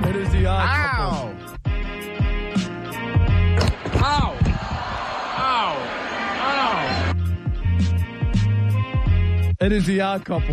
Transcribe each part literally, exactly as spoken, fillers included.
It is the odd Ow. couple. Ow. Ow. Ow. It is the odd couple.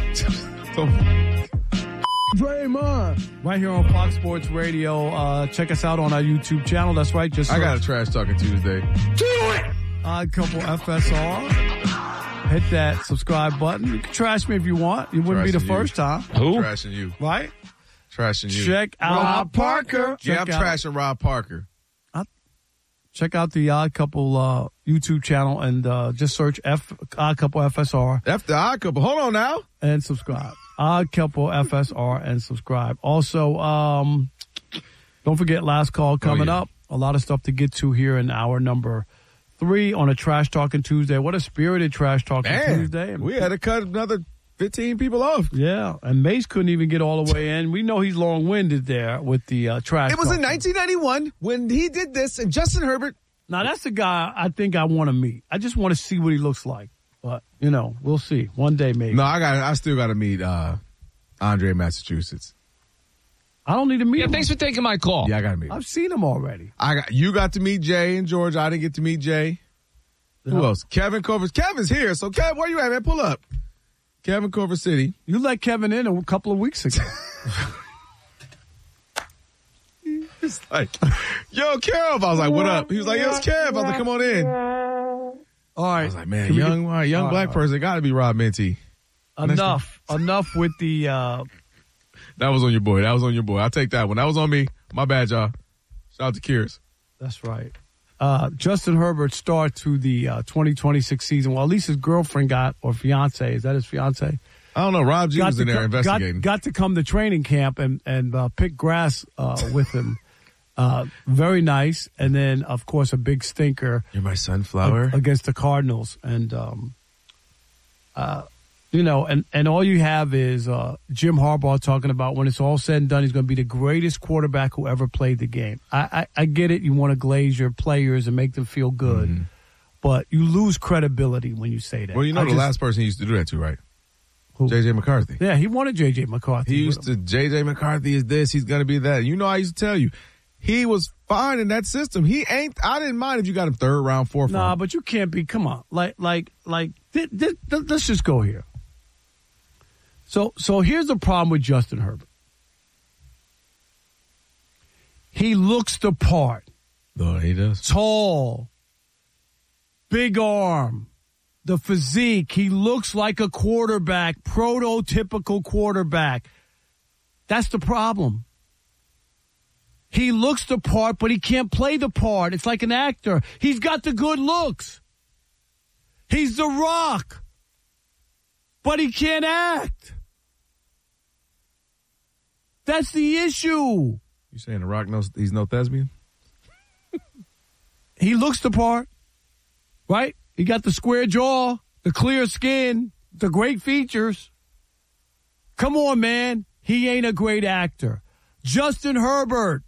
Draymond. Right here on Fox Sports Radio. Uh, check us out on our YouTube channel. That's right. Just I got a Trash Talking Tuesday. Do it. Odd Couple F S R. Hit that subscribe button. You can trash me if you want. It wouldn't be the Trashing first you. time. Who? Trashing you. Right? Trashing you. Check out Rob Parker. Check Yeah, I'm out, trashing Rob Parker. I, check out the Odd Couple uh, YouTube channel and uh, just search F Odd Couple F S R. F the Odd Couple. Hold on now. And subscribe. Odd Couple F S R and subscribe. Also, um, don't forget Last Call coming oh, yeah. up. A lot of stuff to get to here in hour number three on a Trash Talking Tuesday. What a spirited Trash Talking Man, Tuesday. We had to cut another fifteen people off. Yeah, and Mace couldn't even get all the way in. We know he's long-winded there with the uh, Trash It was Talking. in nineteen ninety-one when he did this, and Justin Herbert. Now, that's the guy I think I want to meet. I just want to see what he looks like. But, you know, we'll see. One day, maybe. No, I got. I still got to meet uh, Andre, Massachusetts. I don't need to meet Yeah, him. thanks for taking my call. Yeah, I got to meet him. I've seen him already. I got. You got to meet Jay and George. I didn't get to meet Jay. Who No. else? Kevin Culver. Kevin's here. So, Kev, where you at, man? Pull up. Kevin Culver City. You let Kevin in a couple of weeks ago. It's like, yo, Kev. I was like, what up? He was like, yo, it's Kev. I was like, come on in. All right. I was like, man, Can we young, get- all right, young all black right, person got to be Rob Minty. Enough. Enough with the... Uh, That was on your boy. That was on your boy. I'll take that one. That was on me. My bad, y'all. Shout out to Kiers. that's right. Uh, Justin Herbert start to the uh, twenty twenty-six season. Well, at least his girlfriend got, or fiance, is that his fiance? I don't know. Rob G was in there co- investigating. Got, got to come to training camp and, and uh, pick grass uh, with him. Uh, very nice. And then, of course, a big stinker You're my sunflower. against the Cardinals. And, um, uh, you know, and, and all you have is uh, Jim Harbaugh talking about when it's all said and done, he's going to be the greatest quarterback who ever played the game. I, I, I get it. You want to glaze your players and make them feel good. Mm-hmm. But you lose credibility when you say that. Well, you know I the just- last person he used to do that to, right? Who? J J McCarthy. Yeah, he wanted J J McCarthy. He with used him. to, J J McCarthy is this, he's going to be that. You know, I used to tell you, he was fine in that system. He ain't, I didn't mind if you got him third round, fourth Nah, round. but you can't be. Come on, like, like, like. Th- th- th- let's just go here. So, so here's the problem with Justin Herbert. He looks the part. No, he does. Tall, big arm, the physique. He looks like a quarterback, prototypical quarterback. That's the problem. He looks the part, but he can't play the part. It's like an actor. He's got the good looks. He's The Rock, but he can't act. That's the issue. You saying The Rock knows he's no thespian? He looks the part, right? He got the square jaw, the clear skin, the great features. Come on, man. He ain't a great actor. Justin Herbert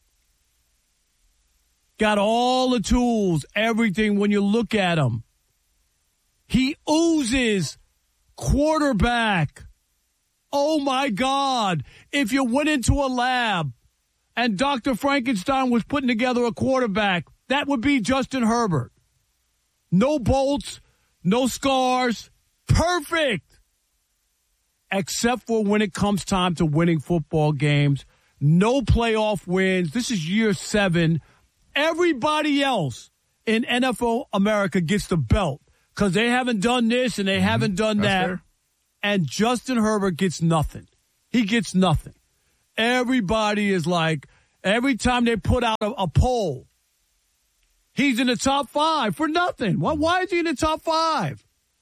got all the tools, everything when you look at him. He oozes quarterback. Oh, my God. If you went into a lab and Doctor Frankenstein was putting together a quarterback, that would be Justin Herbert. No bolts, no scars. Perfect. Except for when it comes time to winning football games. No playoff wins. This is year seven. Everybody else in N F L America gets the belt because they haven't done this and they mm-hmm. haven't done That's that. fair. And Justin Herbert gets nothing. He gets nothing. Everybody is like, every time they put out a, a poll, he's in the top five for nothing. Why, why is he in the top five?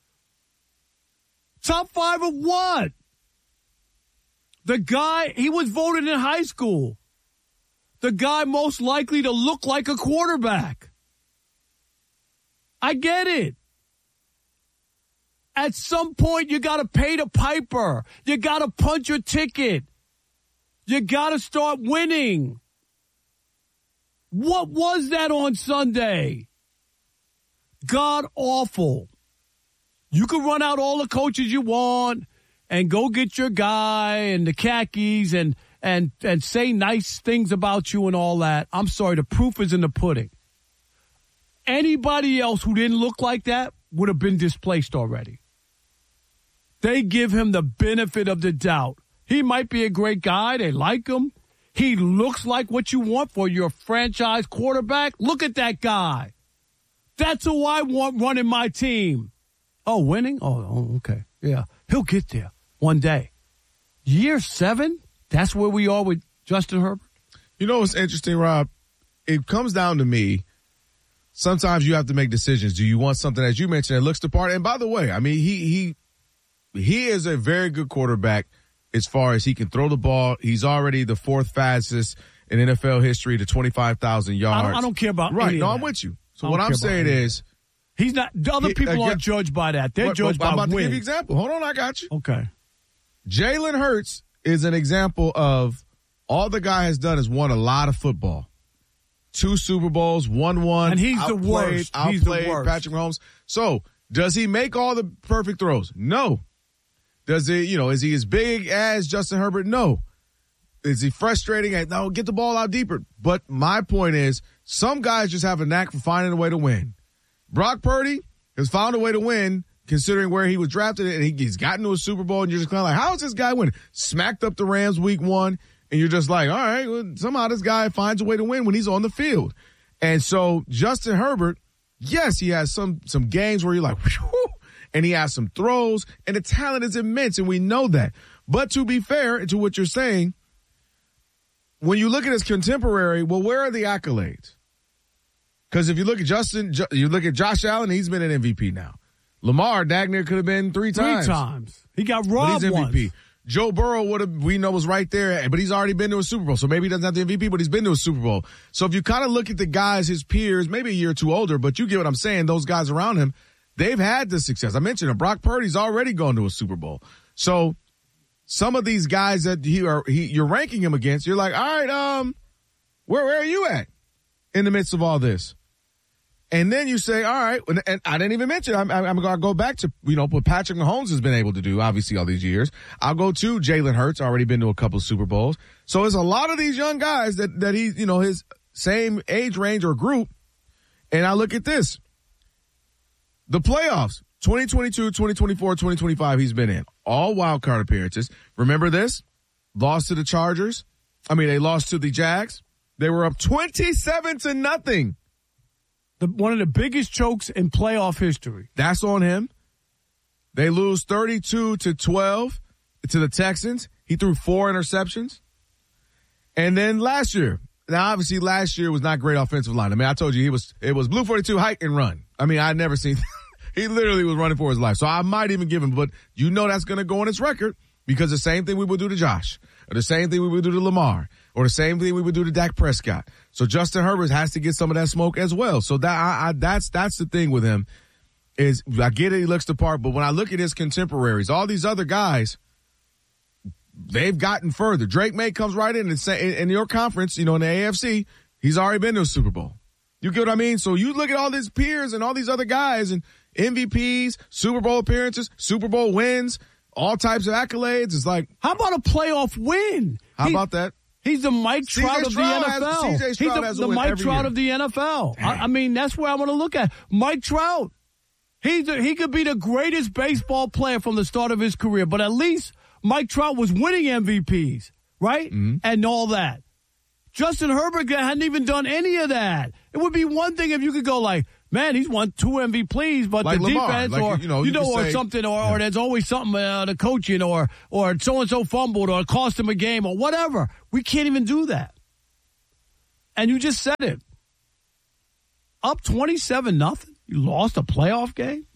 Top five of what? The guy, he was voted in high school. The guy most likely to look like a quarterback. I get it. At some point, you got to pay the piper. You got to punch your ticket. You got to start winning. What was that on Sunday? God awful. You can run out all the coaches you want and go get your guy and the khakis and and, and say nice things about you and all that. I'm sorry, the proof is in the pudding. Anybody else who didn't look like that would have been displaced already. They give him the benefit of the doubt. He might be a great guy. They like him. He looks like what you want for your franchise quarterback. Look at that guy. That's who I want running my team. Oh, winning? Oh, oh, okay. Yeah, he'll get there one day. Year seven? That's where we are with Justin Herbert? You know what's interesting, Rob? It comes down to me. Sometimes you have to make decisions. Do you want something, as you mentioned, that looks the part? And by the way, I mean, he he he is a very good quarterback as far as he can throw the ball. He's already the fourth fastest in N F L history to twenty-five thousand yards. I don't, I don't care about right. any No, of I'm that. with you. So what I'm saying is, he's not. The other he, people uh, aren't judged by that. They're but, judged but, by I'm about wins. to give you an example. Hold on, I got you. Okay. Jalen Hurts is an example of all the guy has done is won a lot of football. Two Super Bowls, won one. And he's outplayed, the worst. He's Outplayed the worst. Patrick Mahomes. So, does he make all the perfect throws? No. Does he, you know, is he as big as Justin Herbert? No. Is he frustrating? At, no, get the ball out deeper. But my point is, some guys just have a knack for finding a way to win. Brock Purdy has found a way to win, considering where he was drafted, and he, he's gotten to a Super Bowl, and you're just kind of like, how is this guy winning? Smacked up the Rams week one, and you're just like, all right, well, somehow this guy finds a way to win when he's on the field. And so Justin Herbert, yes, he has some some games where you're like, whew, and he has some throws, and the talent is immense, and we know that. But to be fair to what you're saying, when you look at his contemporary, well, where are the accolades? Because if you look at Justin, you look at Josh Allen, he's been an M V P now. Lamar, Dagner could have been three times. Three times. He got robbed but he's M V P. once. Joe Burrow would have, we know, was right there, but he's already been to a Super Bowl. So maybe he doesn't have the M V P, but he's been to a Super Bowl. So if you kind of look at the guys, his peers, maybe a year or two older, but you get what I'm saying, those guys around him, they've had the success. I mentioned him. Brock Purdy's already gone to a Super Bowl. So some of these guys that he are, he, you're ranking him against, you're like, all right, um, where, where are you at in the midst of all this? And then you say, all right, and I didn't even mention, I'm, I'm going to go back to, you know, what Patrick Mahomes has been able to do, obviously, all these years. I'll go to Jalen Hurts, already been to a couple of Super Bowls. So there's a lot of these young guys that, that he, you know, his same age range or group. And I look at this. The playoffs, twenty twenty-two, twenty twenty-four, twenty twenty-five, he's been in. All wild card appearances. Remember this? Lost to the Chargers. I mean, they lost to the Jags. They were up twenty-seven to nothing. The, one of the biggest chokes in playoff history. That's on him. They lose thirty-two to twelve to the Texans. He threw four interceptions. And then last year, now obviously last year was not great offensive line. I mean, I told you he was, it was blue forty-two, hike and run. I mean, I'd never seen, he literally was running for his life. So I might even give him, but you know that's going to go on his record because the same thing we would do to Josh, or the same thing we would do to Lamar, or the same thing we would do to Dak Prescott. So Justin Herbert has to get some of that smoke as well. So that I, I, that's that's the thing with him is I get it, he looks the part, but when I look at his contemporaries, all these other guys, they've gotten further. Drake May comes right in and say in your conference, you know, in the A F C, he's already been to a Super Bowl. You get what I mean? So you look at all these peers and all these other guys and M V Ps, Super Bowl appearances, Super Bowl wins, all types of accolades. It's like, how about a playoff win? How he, about that? He's the Mike Trout of the N F L. C J He's Stroud the, has the Mike Trout year. of the N F L. I, I mean, that's where I want to look at Mike Trout. He's a, he could be the greatest baseball player from the start of his career, but at least Mike Trout was winning M V Ps, right? Mm-hmm. And all that. Justin Herbert hadn't even done any of that. It would be one thing if you could go like, man, he's won two M V Ps, but like the Lamar, defense like, or, you know, you you know or say, something, or, yeah. or there's always something, uh, the coaching, or, or so-and-so fumbled, or it cost him a game, or whatever. We can't even do that. And you just said it. Up twenty-seven nothing? You lost a playoff game?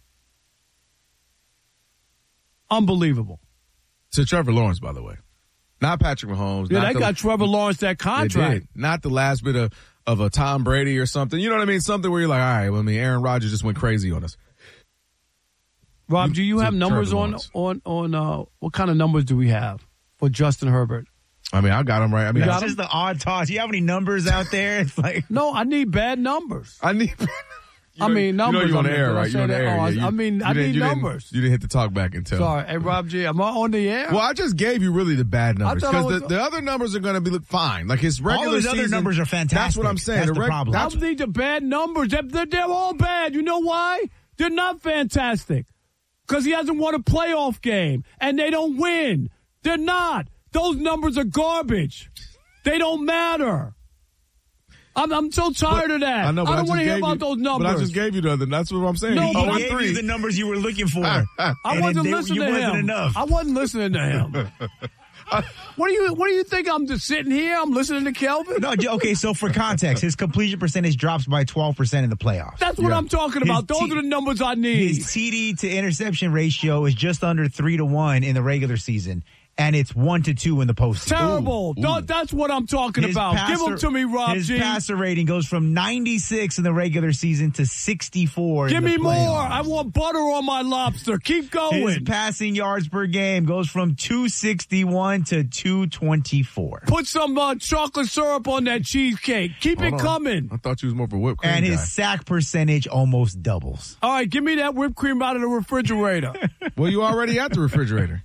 Unbelievable. To Trevor Lawrence, by the way. Not Patrick Mahomes. Yeah, not they the, got Trevor Lawrence that contract. Not the last bit of, of a Tom Brady or something. You know what I mean? Something where you're like, all right, well, I mean, Aaron Rodgers just went crazy on us. Rob, do you to have numbers Trevor on, Lawrence. on, on, uh, what kind of numbers do we have for Justin Herbert? I mean, I got him right. I mean, That's just the odd toss. Do you have any numbers out there? It's like, No, I need bad numbers. I need, I mean, numbers. You know you're on the I mean, air, did I right? say You're on the that? air. Oh, I- Yeah, you- I mean, you I didn't- need you didn't- numbers. You didn't hit the talk back until. Sorry. Hey, Rob G, am I on the air? Well, I just gave you really the bad numbers thought I because the, was- the other numbers are going to be look fine. Like his regular All his season, other numbers are fantastic. That's what I'm saying. That's the reg- problem. I that's- don't need the bad numbers. They're, they're, they're all bad. You know why? They're not fantastic. Because he hasn't won a playoff game, and they don't win. They're not. Those numbers are garbage. They don't matter. I'm, I'm so tired But- of that. I know, but I I don't just want to hear gave about you- those numbers. But I just gave you the other. That's what I'm saying. No, He but oh I and gave three. you the numbers you were looking for. I And wasn't they- listening you to wasn't him. enough. I wasn't listening to him. What do you What do you think? I'm just sitting here. I'm listening to Kelvin. No, j- okay, so for context, his completion percentage drops by twelve percent in the playoffs. That's what Yeah. I'm talking His about. Those te- are the numbers I need. His T D to interception ratio is just under three to one in the regular season, and it's one to two in the postseason. Terrible. Th- That's what I'm talking His about. Give passer- them to me, Rob His G. passer rating goes from ninety-six in the regular season to sixty-four. Give in the me more. playoffs. I want butter on my lobster. Keep His going. passing yards per game goes from two sixty-one to two twenty-four. Put some uh, chocolate syrup on that cheesecake. Keep Hold it on. coming. I thought you was more for whipped cream And his guy. sack percentage almost doubles. All right, give me that whipped cream out of the refrigerator. Well, you already at the refrigerator.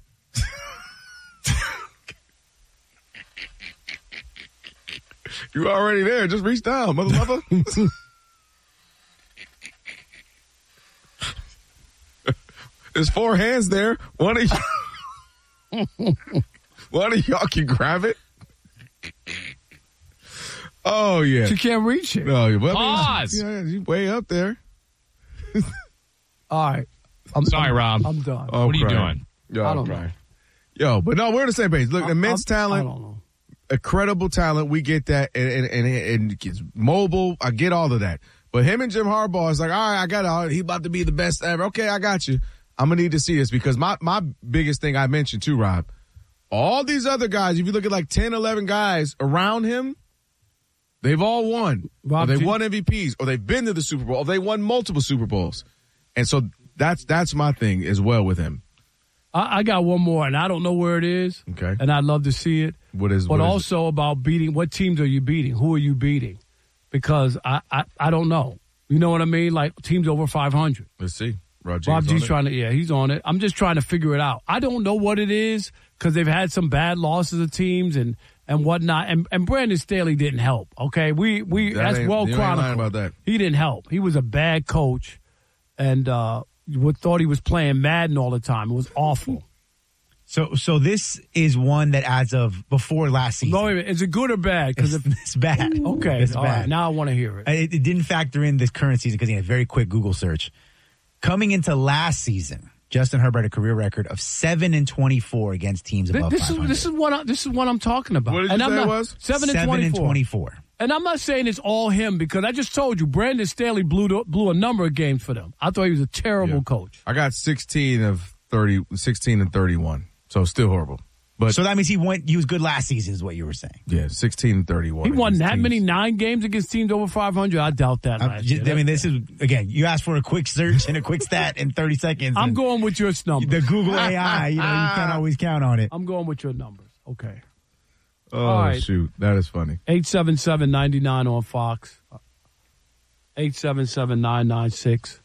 You already there. Just reach down, mother mother. There's four hands there. One of y- one of y'all can grab it. Oh yeah. You can't reach it. No, well, Pause. Yeah, you way up there. All right. I'm Sorry, I'm, Rob. I'm done. Oh, What are you crying. doing? Yo, I I'm don't know. crying. Yo, but no, we're on the same page. Look, immense I'm- talent. I don't know. Incredible talent. We get that, and and and, and it's mobile. I get all of that. But him and Jim Harbaugh is like, all right, I got it. He about to be the best ever. Okay, I got you. I'm gonna need to see this because my my biggest thing I mentioned too, Rob. All these other guys, if you look at like ten, eleven guys around him, they've all won. Rob, or they do- won M V Ps, or they've been to the Super Bowl, or they won multiple Super Bowls. And so that's that's my thing as well with him. I, I got one more, and I don't know where it is. Okay. And I'd love to see it. What is? But what is it? also about beating. What teams are you beating? Who are you beating? Because I, I, I don't know. You know what I mean? Like teams over five hundred. Let's see. Rob Rob G's G's on it. trying to, yeah, he's on it. I'm just trying to figure it out. I don't know what it is because they've had some bad losses of teams and, and whatnot. And, and Brandon Staley didn't help. Okay, we we That that's ain't- well you ain't lying chronicled. about that. He didn't help. He was a bad coach, and uh, would thought he was playing Madden all the time. It was awful. So, so this is one that as of before last season. But wait a minute, is it good or bad? Because It's, if it's bad. okay, it's all bad. right, now I want to hear it. It, it didn't factor in this current season because he had a very quick Google search. Coming into last season, Justin Herbert had a career record of seven and twenty-four against teams Th- above This is five hundred. this is what I, this is what I'm talking about. What did you and I'm say it not, was? Seven, and Seven twenty-four. and twenty-four. And I'm not saying it's all him because I just told you Brandon Staley blew the, blew a number of games for them. I thought he was a terrible Yeah. coach. I got sixteen of thirty, sixteen and thirty-one. So still horrible. But So that means he went. He was good last season, is what you were saying. yeah, sixteen and thirty-one. He won against that teams. many nine games against teams over five hundred. I doubt that. I'm last just- year. I mean, this is again. You asked for a quick search and a quick stat in thirty seconds. I'm and going with your numbers. the Google A I. You know, you can't always count on it. I'm going with your numbers. Okay. Oh, All right. shoot. That is funny. eight seven seven, nine nine on Fox. eight seven seven, nine nine six,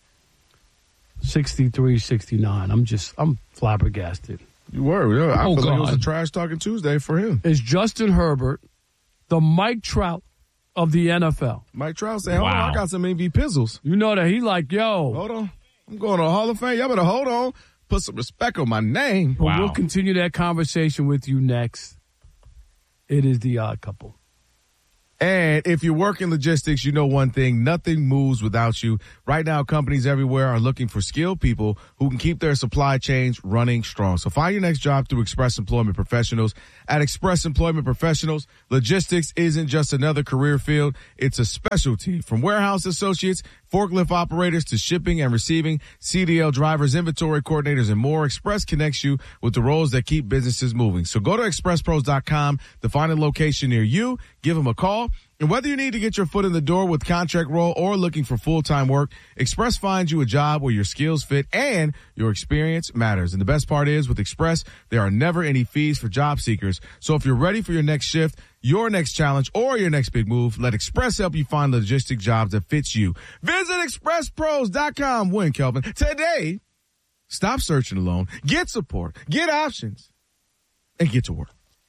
six three six nine. I'm just, I'm flabbergasted. You were. Yeah, I Oh, feel like it was a God. trash talking Tuesday for him. Is Justin Herbert the Mike Trout of the N F L? Mike Trout said, hold on, Wow. I got some M V pizzles. You know that he like, yo, Hold on. I'm going to the Hall of Fame. Y'all better hold on. Put some respect on my name. but Wow. we'll continue that conversation with you next. It is The Odd Couple. And if you work in logistics, you know one thing, nothing moves without you. Right now, companies everywhere are looking for skilled people who can keep their supply chains running strong. So find your next job through Express Employment Professionals. At Express Employment Professionals, logistics isn't just another career field. It's a specialty. From warehouse associates, forklift operators to shipping and receiving, C D L drivers, inventory coordinators, and more, Express connects you with the roles that keep businesses moving. So go to express pros dot com to find a location near you. Give them a call. And whether you need to get your foot in the door with contract role or looking for full-time work, Express finds you a job where your skills fit and your experience matters. And the best part is, with Express, there are never any fees for job seekers. So if you're ready for your next shift, your next challenge, or your next big move, let Express help you find logistic jobs that fits you. Visit express pros dot com. Win, Kelvin. Today, stop searching alone. Get support. Get options. And get to work.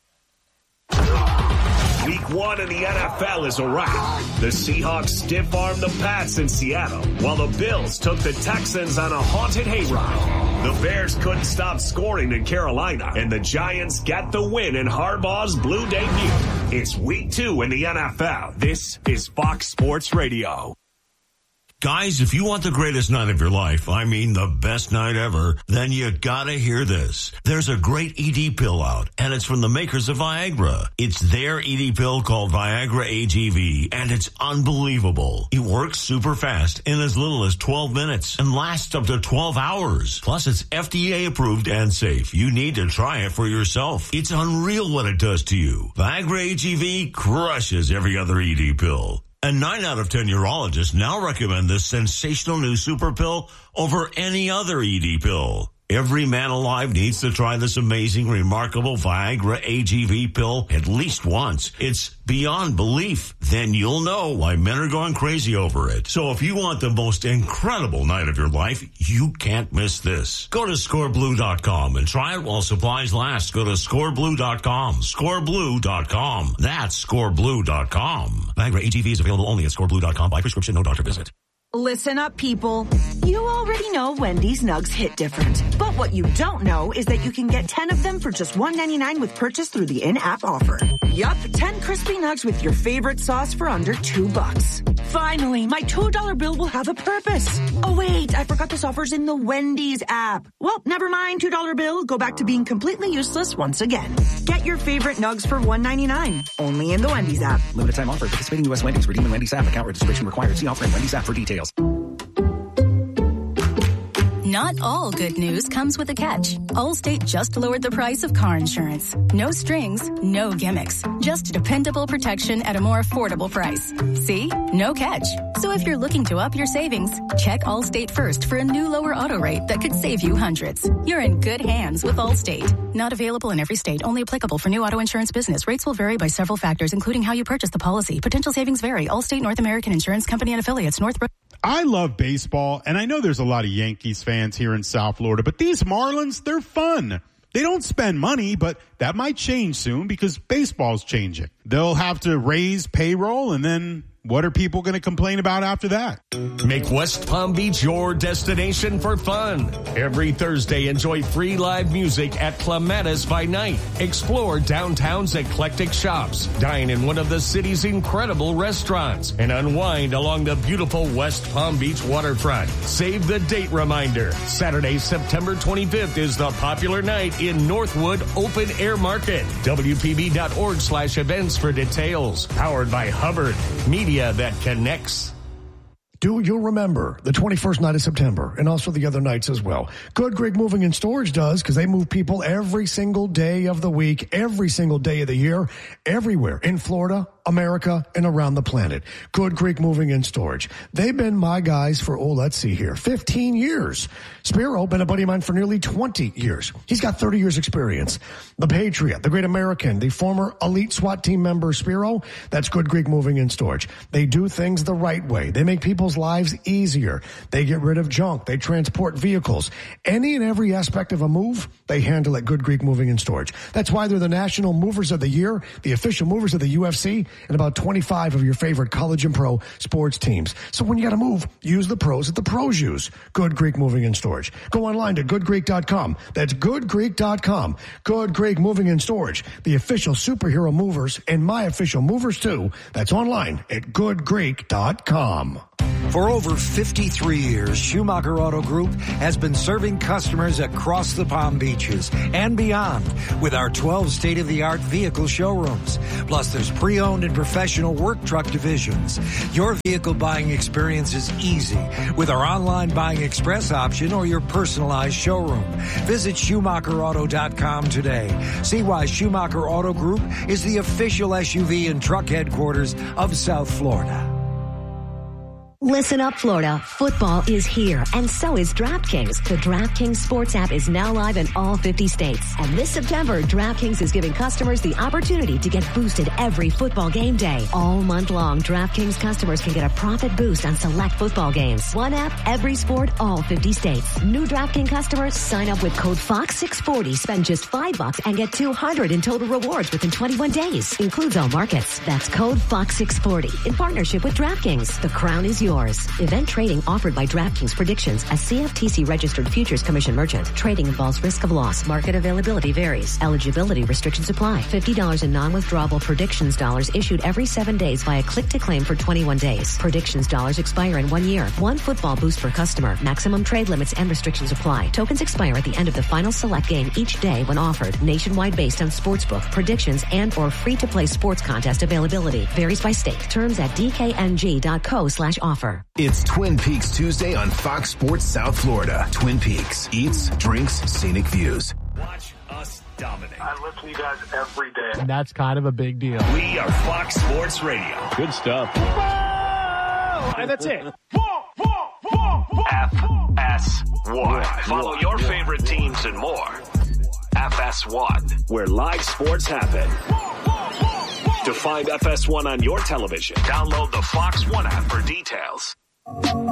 Week one in the N F L is a wrap. The Seahawks stiff-armed the Pats in Seattle, while the Bills took the Texans on a haunted hayride. The Bears couldn't stop scoring in Carolina, and the Giants get the win in Harbaugh's blue debut. It's week two in the N F L. This is Fox Sports Radio. Guys, if you want the greatest night of your life, I mean the best night ever, then you gotta hear this. There's a great E D pill out, and it's from the makers of Viagra. It's their E D pill called Viagra A G V, and it's unbelievable. It works super fast in as little as twelve minutes and lasts up to twelve hours. Plus, it's F D A approved and safe. You need to try it for yourself. It's unreal what it does to you. Viagra A G V crushes every other E D pill. And nine out of ten urologists now recommend this sensational new super pill over any other E D pill. Every man alive needs to try this amazing, remarkable Viagra A G V pill at least once. It's beyond belief. Then you'll know why men are going crazy over it. So if you want the most incredible night of your life, you can't miss this. Go to score blue dot com and try it while supplies last. Go to score blue dot com. score blue dot com. That's score blue dot com. Viagra A G V is available only at score blue dot com by prescription, no doctor visit. Listen up, people. You already know Wendy's Nugs hit different. But what you don't know is that you can get ten of them for just one ninety-nine with purchase through the in-app offer. Yup, ten crispy nugs with your favorite sauce for under two bucks. Finally, my two dollar bill will have a purpose. Oh, wait, I forgot this offer's in the Wendy's app. Well, never mind, two dollar bill. Go back to being completely useless once again. Get your favorite nugs for one ninety-nine. Only in the Wendy's app. Limited time offer. Participating U S Wendy's. Redeem in Wendy's app. Account registration required. See offer in Wendy's app for details. Not all good news comes with a catch. Allstate just lowered the price of car insurance. No strings, no gimmicks. Just dependable protection at a more affordable price. See? No catch. So if you're looking to up your savings, check Allstate first for a new lower auto rate that could save you hundreds. You're in good hands with Allstate. Not available in every state. Only applicable for new auto insurance business. Rates will vary by several factors, including how you purchase the policy. Potential savings vary. Allstate North American Insurance Company and affiliates. Northbrook. I love baseball, and I know there's a lot of Yankees fans here in South Florida, but these Marlins, they're fun. They don't spend money, but that might change soon because baseball's changing. They'll have to raise payroll, and then what are people going to complain about after that? Make West Palm Beach your destination for fun. Every Thursday, enjoy free live music at Clematis by Night. Explore downtown's eclectic shops. Dine in one of the city's incredible restaurants. And unwind along the beautiful West Palm Beach waterfront. Save the date reminder. Saturday, September twenty-fifth is the popular night in Northwood Open Air Market. W P B dot org slash events for details. Powered by Hubbard. Media that connects. Do you remember the twenty-first night of September and also the other nights as well? Good Greek Moving and Storage does because they move people every single day of the week, every single day of the year, everywhere in Florida, America, and around the planet. Good Greek Moving and Storage. They've been my guys for, oh, let's see here, fifteen years. Spiro, been a buddy of mine for nearly twenty years. He's got thirty years experience. The Patriot, the Great American, the former elite SWAT team member Spiro, that's Good Greek Moving and Storage. They do things the right way. They make people's lives easier. They get rid of junk. They transport vehicles. Any and every aspect of a move, they handle at Good Greek Moving and Storage. That's why they're the National Movers of the Year, the official movers of the U F C, and about twenty-five of your favorite college and pro sports teams. So when you got to move, use the pros that the pros use. Good Greek Moving and Storage. Go online to good greek dot com. That's good greek dot com. Good Greek Moving and Storage, the official superhero movers and my official movers too. That's online at good greek dot com. For over fifty-three years, Schumacher Auto Group has been serving customers across the Palm Beaches and beyond with our twelve state-of-the-art vehicle showrooms. Plus, there's pre-owned and professional work truck divisions. Your vehicle buying experience is easy with our online buying express option or your personalized showroom. Visit Schumacher Auto dot com today. See why Schumacher Auto Group is the official S U V and truck headquarters of South Florida. Listen up, Florida. Football is here, and so is DraftKings. The DraftKings Sports app is now live in all fifty states. And this September, DraftKings is giving customers the opportunity to get boosted every football game day. All month long, DraftKings customers can get a profit boost on select football games. One app, every sport, all fifty states. New DraftKings customers sign up with code Fox six forty, spend just five bucks, and get two hundred in total rewards within twenty-one days. Includes all markets. That's code Fox six forty in partnership with DraftKings. The crown is yours. Event trading offered by DraftKings Predictions, a C F T C registered futures commission merchant. Trading involves risk of loss. Market availability varies. Eligibility restrictions apply. fifty dollars in non-withdrawable Predictions dollars issued every seven days via click to claim for twenty-one days. Predictions dollars expire in one year. One football boost per customer. Maximum trade limits and restrictions apply. Tokens expire at the end of the final select game each day when offered. Nationwide based on sportsbook, predictions, and or free-to-play sports contest availability. Varies by state. Terms at d k n g dot co slash offer. It's Twin Peaks Tuesday on Fox Sports South Florida. Twin Peaks. Eats, drinks, scenic views. Watch us dominate. I listen to you guys every day. And that's kind of a big deal. We are Fox Sports Radio. Good stuff. Whoa! And that's it. F S one. Follow your favorite teams and more. F S one, where live sports happen. To find F S one on your television, download the Fox One app for details.